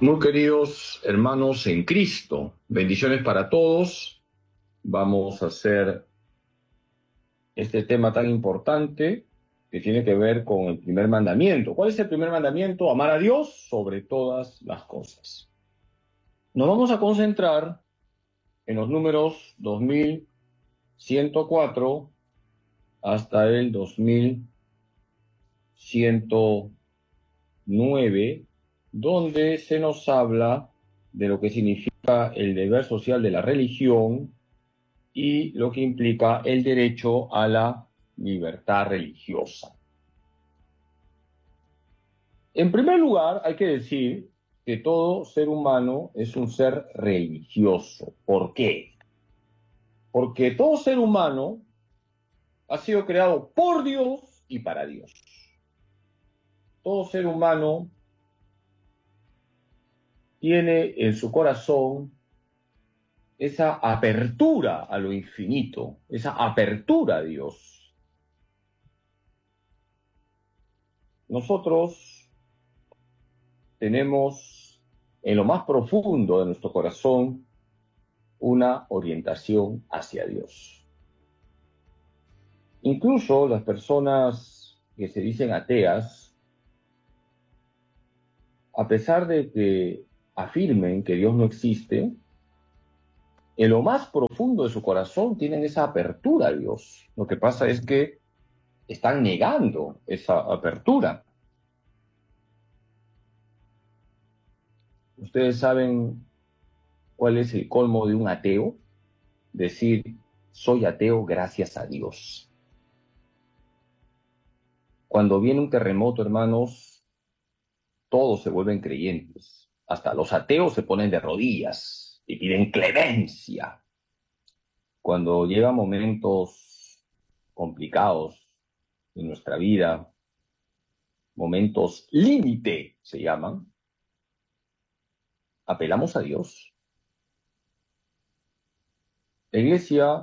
Muy queridos hermanos en Cristo, bendiciones para todos. Vamos a hacer este tema tan importante que tiene que ver con el primer mandamiento. ¿Cuál es el primer mandamiento? Amar a Dios sobre todas las cosas. Nos vamos a concentrar en los números 2104 hasta el 2109, donde se nos habla de lo que significa el deber social de la religión y lo que implica el derecho a la libertad religiosa. En primer lugar, hay que decir que todo ser humano es un ser religioso. ¿Por qué? Porque todo ser humano ha sido creado por Dios y para Dios. Todo ser humano tiene en su corazón esa apertura a lo infinito, esa apertura a Dios. Nosotros tenemos en lo más profundo de nuestro corazón una orientación hacia Dios. Incluso las personas que se dicen ateas, a pesar de que afirmen que Dios no existe, en lo más profundo de su corazón tienen esa apertura a Dios. Lo que pasa es que están negando esa apertura. ¿Ustedes saben cuál es el colmo de un ateo? Decir, soy ateo gracias a Dios. Cuando viene un terremoto, hermanos, todos se vuelven creyentes. Hasta los ateos se ponen de rodillas y piden clemencia. Cuando llegan momentos complicados en nuestra vida, momentos límite se llaman, apelamos a Dios. La iglesia